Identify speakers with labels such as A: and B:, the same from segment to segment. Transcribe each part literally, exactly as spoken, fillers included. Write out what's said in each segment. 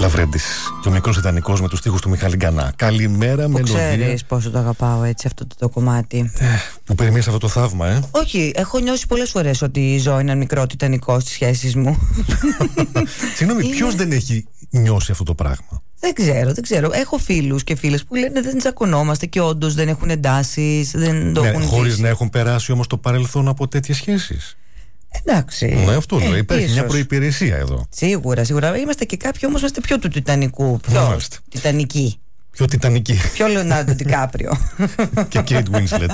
A: Λαβρέντης και ο μικρός Ιτανικός με τους στίχους του Μιχάλη Γκανά. Καλημέρα, μελωδία.
B: Ξέρεις πόσο το αγαπάω έτσι αυτό το, το κομμάτι.
A: Ε, που περιμένεις αυτό το θαύμα, ε.
B: Όχι, έχω νιώσει πολλές φορές ότι ζω έναν μικρό Τιτανικό στις σχέσεις μου.
A: Συγγνώμη, Είναι... ποιος δεν έχει νιώσει αυτό το πράγμα?
B: Δεν ξέρω, δεν ξέρω. Έχω φίλους και φίλες που λένε δεν τσακωνόμαστε και όντως δεν έχουν εντάσεις, δεν το
A: ναι,
B: έχουν
A: χωρίς
B: ζήσει.
A: να έχουν περάσει όμως το παρελθόν από τέτοιες σχέσεις.
B: Εντάξει.
A: Ναι, αυτό λέω.
B: Ε,
A: Υπάρχει
B: ίσως.
A: μια προϋπηρεσία εδώ.
B: Σίγουρα, σίγουρα. Είμαστε και κάποιοι όμως είμαστε πιο του Τιτανικού. Πιο
A: Μάλιστα.
B: Τιτανικοί.
A: Πιο Τιτανική.
B: Πιο Λεωνάρντο Ντικάπριο.
A: Και Κέιτ Βίνσλετ.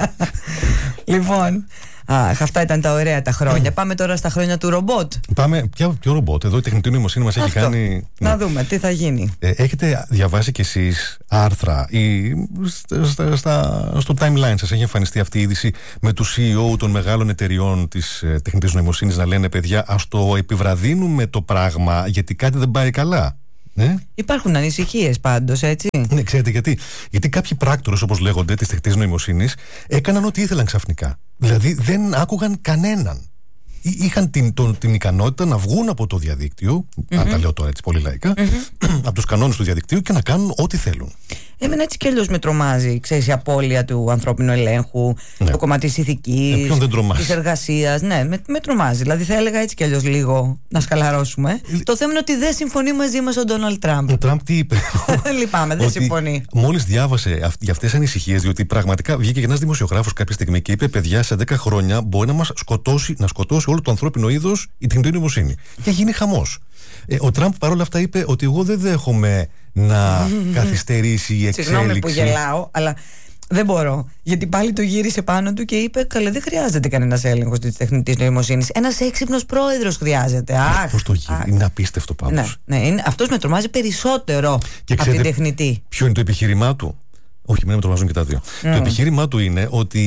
B: Λοιπόν, αχ, αυτά ήταν τα ωραία τα χρόνια. Πάμε τώρα στα χρόνια του ρομπότ.
A: Πάμε, ποιο, ποιο ρομπότ? Εδώ η τεχνητή νοημοσύνη μας έχει
B: Αυτό.
A: κάνει.
B: Να
A: ναι.
B: δούμε τι θα γίνει.
A: Ε, έχετε διαβάσει κι εσείς άρθρα ή στα, στα, στα, στο timeline σας έχει εμφανιστεί αυτή η είδηση με τους σι ι ο των μεγάλων εταιριών της ε, τεχνητής νοημοσύνης να λένε παιδιά, ας το επιβραδύνουμε το πράγμα γιατί κάτι δεν πάει καλά? Ναι.
B: Υπάρχουν ανησυχίες πάντως, έτσι.
A: Ναι, ξέρετε γιατί? Γιατί κάποιοι πράκτορες, όπως λέγονται, της τεχνητής νοημοσύνης έκαναν ό,τι ήθελαν ξαφνικά. Δηλαδή δεν άκουγαν κανέναν. Είχαν την, τον, την ικανότητα να βγουν από το διαδίκτυο, mm-hmm. αν τα λέω τώρα έτσι πολύ λαϊκά, mm-hmm. από τους κανόνες του διαδικτύου και να κάνουν ό,τι θέλουν.
B: Εμένα έτσι κι αλλιώς με τρομάζει, ξέρεις, η απώλεια του ανθρώπινου ελέγχου,
A: ναι.
B: το κομμάτι της ηθικής,
A: ε,
B: της εργασίας. Ναι, με, με τρομάζει. Δηλαδή θα έλεγα έτσι κι αλλιώς λίγο να σκαλαρώσουμε. Ε, το θέμα είναι ότι δεν συμφωνεί μαζί μας ο Ντόναλντ Τραμπ.
A: Ο Τραμπ τι είπε?
B: Λυπάμαι, δεν συμφωνεί.
A: Μόλις διάβασε για αυτές τις ανησυχίες, διότι πραγματικά βγήκε και ένας δημοσιογράφος κάποια στιγμή και είπε: παιδιά, σε δέκα χρόνια μπορεί να μας σκοτώσει, να σκοτώσει όλο το ανθρώπινο είδος η τεχνητή νοημοσύνη. Και γίνει χαμός. Ε, ο Τραμπ παρόλα αυτά είπε ότι εγώ δεν δέχομαι να καθυστερήσει η εξέλιξη.
B: Συγγνώμη που γελάω, αλλά δεν μπορώ. Γιατί πάλι το γύρισε πάνω του και είπε: καλά, δεν χρειάζεται κανένας έλεγχος της τεχνητής νοημοσύνης. Ένας έξυπνος πρόεδρος χρειάζεται. Αχ,
A: πώς το γύρισε? Είναι απίστευτο πάντως.
B: Ναι, ναι, είναι, αυτός με τρομάζει περισσότερο
A: και
B: από την τεχνητή.
A: Ποιο είναι το επιχείρημά του? Όχι, εμένα με τρομάζουν και τα δύο. Mm. Το επιχείρημά του είναι ότι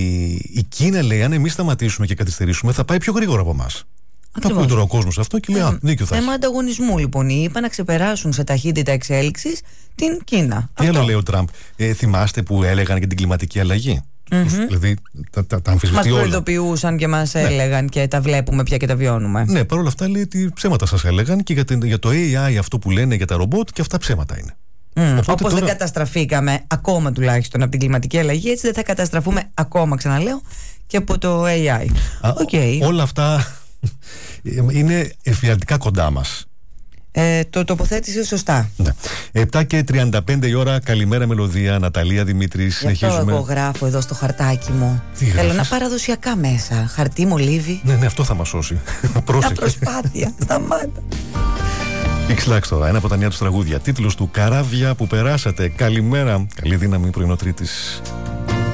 A: η Κίνα λέει: αν εμείς σταματήσουμε και καθυστερήσουμε, θα πάει πιο γρήγορα από εμάς. Το ακούει τώρα ο κόσμος αυτό και λέει: α, δίκιο θα έχει.
B: Θέμα ανταγωνισμού λοιπόν. Είπα να ξεπεράσουν σε ταχύτητα εξέλιξης την Κίνα.
A: Τι άλλο λέει ο Τραμπ? Ε, θυμάστε που έλεγαν για την κλιματική αλλαγή? Mm-hmm. Δηλαδή τα, τα, τα αμφισβητεί όλα.
B: Μας προειδοποιούσαν και μας ναι. έλεγαν και τα βλέπουμε πια και τα βιώνουμε.
A: Ναι, παρόλα αυτά λέει ότι ψέματα σας έλεγαν και για, την, για το έι άι αυτό που λένε για τα ρομπότ και αυτά ψέματα είναι.
B: Mm, όπως τώρα... δεν καταστραφήκαμε ακόμα τουλάχιστον από την κλιματική αλλαγή, έτσι δεν θα καταστραφούμε ακόμα, ξαναλέω, και από το έι άι.
A: Α,
B: okay.
A: Όλα αυτά είναι εφιαλτικά κοντά μας.
B: Ε, το τοποθέτησε σωστά.
A: Ναι. επτά και τριάντα πέντε η ώρα. Καλημέρα μελωδία. Ναταλία Δημήτρης. Συνεχίζουμε.
B: Αυτό εγώ γράφω εδώ στο χαρτάκι μου.
A: Τι
B: Θέλω
A: γράφεις?
B: να παραδοσιακά μέσα. Χαρτί, μολύβι.
A: Ναι, ναι, αυτό θα μας σώσει.
B: Τα προσπάθεια. Σταμάτα.
A: X-Lax τώρα, ένα από τα νέα του τραγούδια. Τίτλος του: Καράβια που περάσατε. Καλημέρα. Καλή δύναμη πρωινό Τρίτης.